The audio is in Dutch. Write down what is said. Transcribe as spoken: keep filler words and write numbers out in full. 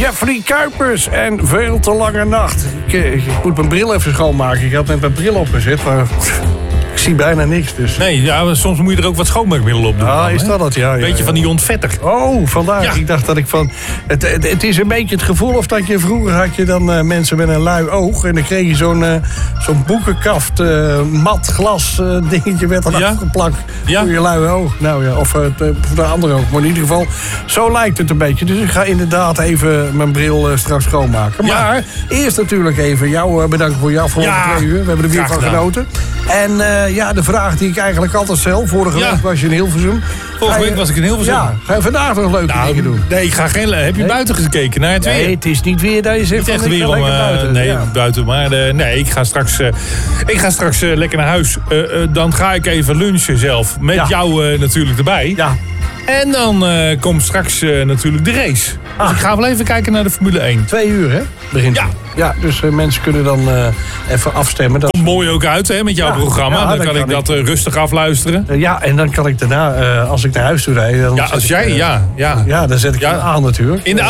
Jeffrey Kuipers en Veel te lange nacht. Ik, ik moet mijn bril even schoonmaken. Ik had net mijn bril opgezet, maar ik zie bijna niks. Dus. Nee, ja, maar soms moet je er ook wat schoonmaakmiddel op doen. Ah, dan, is hè? dat het? Ja, ja, Beetje ja. van die ontvetter. Oh, vandaar. Ja. Ik dacht dat ik van... Het, het, het is een beetje het gevoel of dat je vroeger had je dan uh, mensen met een lui oog. En dan kreeg je zo'n uh, zo'n boekenkaft, uh, mat glas uh, dingetje werd dan Ja? afgeplakt Ja? voor je lui oog. Nou ja, of uh, voor de andere oog. Maar in ieder geval, zo lijkt het een beetje. Dus ik ga inderdaad even mijn bril uh, straks schoonmaken. Ja. Maar eerst natuurlijk even jou uh, bedankt voor jou voor Ja. twee uur. We hebben er weer Graag van gedaan. genoten. En uh, ja, de vraag die ik eigenlijk altijd stel. Vorige Ja. week was je in Hilversum. Vorige Ga je- week was ik in Hilversum. Ja, ga je vandaag nog leuke Nou, dingen doen? nee, ik ga geen... Heb je Nee? buiten gekeken naar het weer? Nee, het is niet weer dat je zegt Niet echt van, ik weer ga om... lekker eh, buiten. nee, Ja. buiten. Maar uh, nee, ik ga straks, uh, ik ga straks uh, lekker naar huis. Uh, uh, dan ga ik even lunchen zelf. Met Ja. jou uh, natuurlijk erbij. Ja. En dan uh, komt straks uh, natuurlijk de race. Ah. Dus ik ga wel even kijken naar de Formule één. Twee uur, hè? Begint Ja. het. Ja, dus uh, mensen kunnen dan uh, even afstemmen. Dat... Komt mooi ook uit, hè, met jouw Ja. programma. Ja, dan, dan kan kan ik dat uh, rustig afluisteren. Uh, ja, en dan kan ik daarna, uh, als ik naar huis toe rijd... Dan Ja, zet als ik, jij, uh, ja. ja. Ja, dan zet ik Ja. hem aan natuurlijk. In de